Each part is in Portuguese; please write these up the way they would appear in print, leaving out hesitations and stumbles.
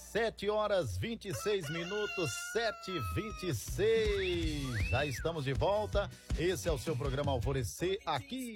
7h26, 7h26. Já estamos de volta. Esse é o seu programa Alvorecer aqui.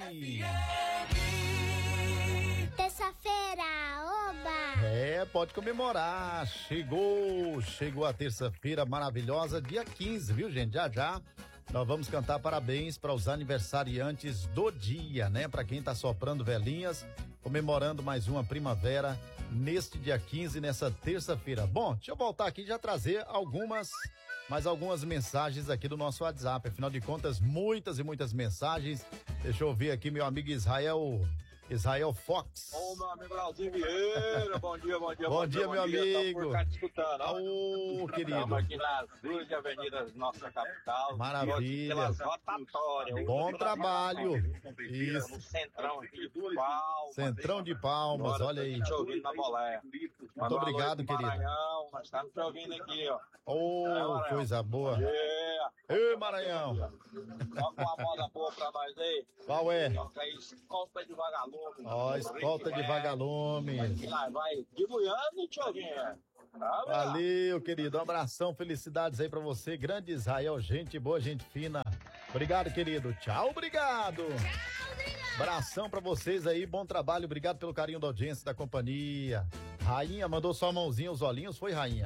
Terça-feira, oba! Pode comemorar. Chegou a terça-feira maravilhosa, dia 15, viu, gente? Já nós vamos cantar parabéns para os aniversariantes do dia, né? Para quem tá soprando velhinhas, comemorando mais uma primavera neste dia 15, nessa terça-feira. Bom, deixa eu voltar aqui e já trazer mais algumas mensagens aqui do nosso WhatsApp. Afinal de contas, muitas e muitas mensagens. Deixa eu ver aqui meu amigo Israel Fox. Ô, meu amigo Leozinho Vieira, bom dia. Bom dia, meu amigo. Tá por cá te escutando, ó. Ô, querido. Estamos aqui nas ruas de avenida nossa capital. Maravilha. Pelas rotatórias. Bom trabalho. Isso. No centrão aqui de Palmas. Centrão de Palmas, olha aí. Te ouvindo na boleia. Muito obrigado, querido. Maranhão, nós estamos te ouvindo aqui, ó. Ô, coisa boa. Yeah. Ei, Maranhão. Toca uma moda boa pra nós aí. Qual é? Toca aí, escolta de vagalume. Ó, escolta de vagalumes. Vai de Goiânia, Tioguinha. Valeu, querido. Um abração, felicidades aí pra você. Grande Israel, gente boa, gente fina. Obrigado, querido. Tchau, obrigado. Abração pra vocês aí, bom trabalho. Obrigado pelo carinho da audiência, da companhia. Rainha, mandou só a mãozinha, os olhinhos, foi, Rainha?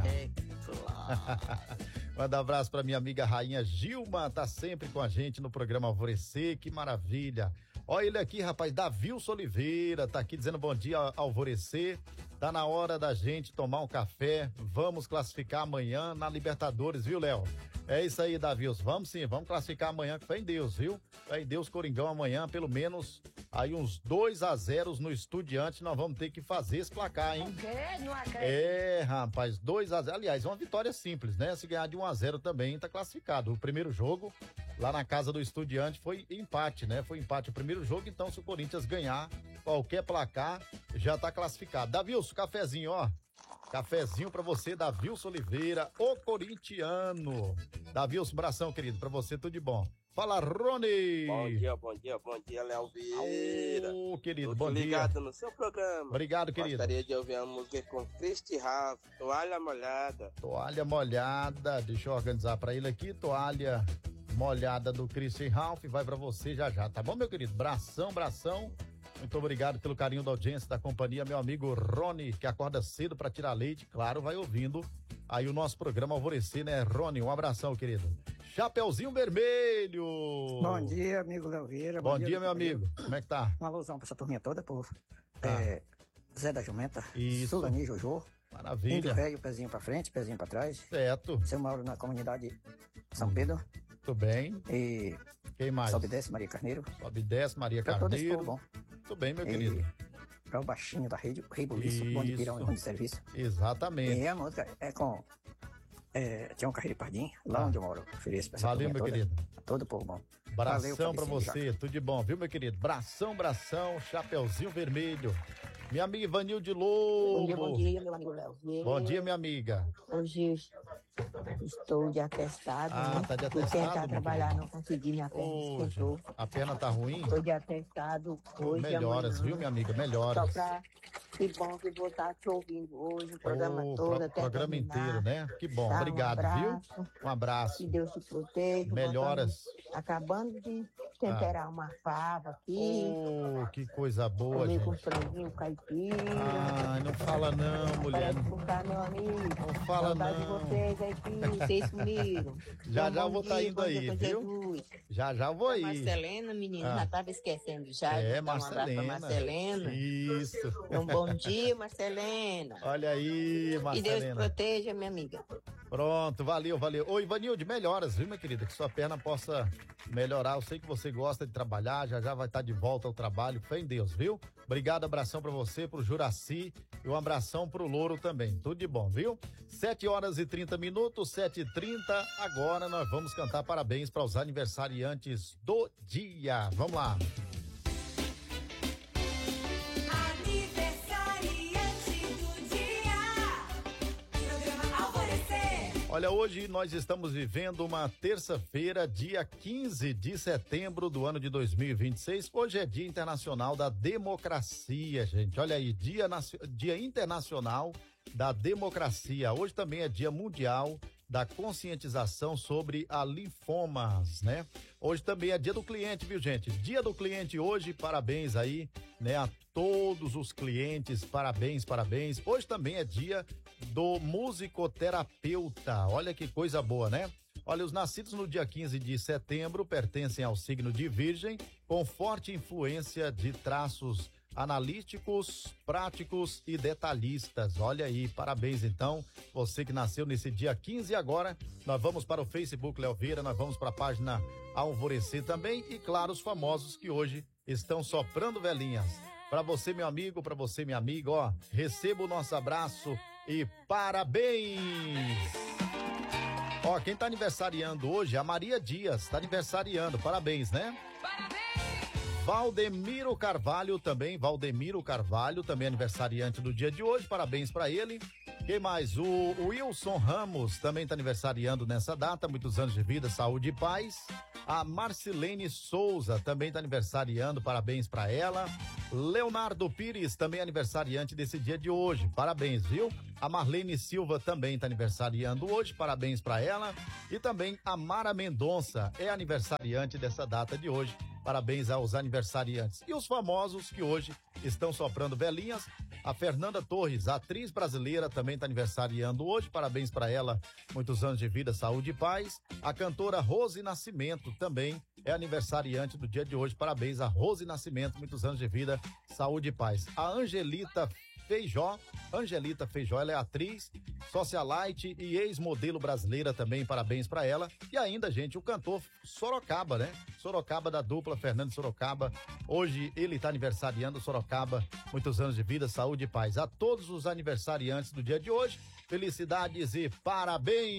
Manda um abraço pra minha amiga Rainha Gilma, tá sempre com a gente no programa Alvorecer, que maravilha. Olha ele aqui, rapaz, Davilson Oliveira, tá aqui dizendo bom dia, Alvorecer. Tá na hora da gente tomar um café, vamos classificar amanhã na Libertadores, viu, Léo? É isso aí, Davilson, vamos sim, vamos classificar amanhã, que fé em Deus, viu? Fé em Deus, Coringão, amanhã, pelo menos, aí uns 2-0 no Estudiante, nós vamos ter que fazer esse placar, hein? Não acredito. Rapaz, 2-0, aliás, uma vitória simples, né? Se ganhar de 1-0 também, tá classificado. O primeiro jogo, lá na casa do Estudiante, foi empate, né? Foi empate o primeiro jogo, então se o Corinthians ganhar qualquer placar, já tá classificado. Davilson, cafezinho, ó. Cafezinho pra você, Davilson Oliveira, o corintiano. Davilson, abração, querido, pra você tudo de bom. Fala, Rony! Bom dia, Léo Vieira. Ô, querido, Tô bom dia. ligado no seu programa. Obrigado, querido. Gostaria de ouvir uma música com Cristi Ralph, Toalha Molhada. Toalha molhada, deixa eu organizar pra ele aqui, toalha molhada do Christian Ralph, vai pra você já, tá bom, meu querido? Bração. Muito obrigado pelo carinho da audiência, da companhia, meu amigo Rony, que acorda cedo pra tirar leite, claro, vai ouvindo aí o nosso programa Alvorecer, né, Rony? Um abração, querido. Chapeuzinho Vermelho. Bom dia, amigo Léo Vieira. Bom dia, meu amigo. Como é que tá? Um alusão pra essa turminha toda, por Zé da Jumenta, Isso. Sulani, Jojo. Maravilha. Índio Velho, pezinho pra frente, pezinho pra trás. Certo. Seu Mauro na comunidade São Pedro. Tudo bem. E Quem mais? Sobe e desce, Maria Carneiro. Sobe e desce, Maria Pra todo esse Carneiro. povo bom. Tudo bem, meu querido. Pra o baixinho da rede, Rei Buliço, bom de pirão e bom de serviço. Exatamente. E a música é com Tião Carreiro Pardinho, lá onde eu moro. Ofereço pra essa Valeu, meu turminha querido. toda. Todo povo bom. Bração pra Fabrício, você, tudo de bom, viu, meu querido? Bração, Chapeuzinho Vermelho. Minha amiga Ivanilde Lobo. Bom dia, meu amigo Léo. Bom dia, minha amiga. Hoje estou de atestado, né? Tá de Fui atestado, tentar meu trabalhar, querido? não consegui, minha perna Ô, esquentou. a perna tá ruim? Estou de atestado hoje e Melhoras, amanhã. viu, minha amiga? Só Melhoras. pra... Que bom que vou estar te ouvindo hoje, o programa todo, até programa terminar. inteiro, né? Que bom, Tá, obrigado, um abraço. viu? Um abraço. Que Deus te proteja. Melhoras. Acabando de temperar uma fava aqui. Oh, que coisa boa, Comer com gente. franguinho caipira. Ai, não fala não, mulher. Parece escutar, meu amigo. Não fala Saudade não. de vocês aqui, vocês sumiram. Já Então, eu vou bom tá dia, indo bom dia aí, com viu? Jesus. Já eu vou aí. Marcelena, menino, Ah. já estava esquecendo já. É, de dar um abraço pra Marcelena. Marcelena. Isso. Um bom dia, Marcelena. Olha aí, Que Deus te Marcelena. proteja, minha amiga. Pronto, valeu. Ô, Ivanilde, melhoras, viu, minha querida? Que sua perna possa melhorar. Eu sei que você gosta de trabalhar, já vai estar de volta ao trabalho. Fé em Deus, viu? Obrigado, abração pra você, pro Juraci e um abração pro Louro também. Tudo de bom, viu? 7h30, 7h30. Agora nós vamos cantar parabéns para os aniversariantes do dia. Vamos lá. Olha, hoje nós estamos vivendo uma terça-feira, dia 15 de setembro do ano de 2026. Hoje é Dia Internacional da Democracia, gente. Olha aí, Dia Internacional da democracia. Hoje também é Dia Mundial da conscientização sobre a linfomas, né? Hoje também é dia do cliente, viu, gente? Dia do cliente hoje, parabéns aí, né, a todos os clientes, parabéns. Hoje também é dia do musicoterapeuta, olha que coisa boa, né? Olha, os nascidos no dia 15 de setembro pertencem ao signo de Virgem, com forte influência de traços analíticos, práticos e detalhistas. Olha aí, parabéns então, você que nasceu nesse dia 15. E agora nós vamos para o Facebook Léo Vieira, nós vamos para a página Alvorecer também e, claro, os famosos que hoje estão soprando velhinhas. Para você, meu amigo, para você, minha amiga, ó, receba o nosso abraço e parabéns! Ó, quem tá aniversariando hoje, a Maria Dias, tá aniversariando, parabéns, né? Valdemiro Carvalho também aniversariante do dia de hoje, parabéns pra ele. Quem mais? O Wilson Ramos também tá aniversariando nessa data, muitos anos de vida, saúde e paz. A Marcilene Souza também tá aniversariando, parabéns pra ela. Leonardo Pires também aniversariante desse dia de hoje, parabéns, viu? A Marlene Silva também tá aniversariando hoje, parabéns pra ela. E também a Mara Mendonça é aniversariante dessa data de hoje. Parabéns aos aniversariantes. E os famosos que hoje estão soprando velhinhas. A Fernanda Torres, atriz brasileira, também está aniversariando hoje. Parabéns para ela. Muitos anos de vida, saúde e paz. A cantora Rose Nascimento também é aniversariante do dia de hoje. Parabéns a Rose Nascimento. Muitos anos de vida, saúde e paz. A Angelita Feijó, ela é atriz, socialite e ex-modelo brasileira também, parabéns pra ela. E ainda, gente, o cantor Sorocaba, né? Sorocaba da dupla Fernando Sorocaba, hoje ele tá aniversariando, Sorocaba, muitos anos de vida, saúde e paz. A todos os aniversariantes do dia de hoje, felicidades e parabéns!